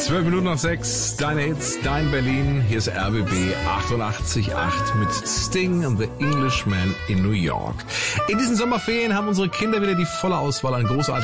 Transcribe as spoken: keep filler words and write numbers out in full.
Zwölf Minuten nach sechs, deine Hits, dein Berlin. Hier ist R B B achtundachtzig Komma acht mit Sting and the Englishman in New York. In diesen Sommerferien haben unsere Kinder wieder die volle Auswahl an großartigen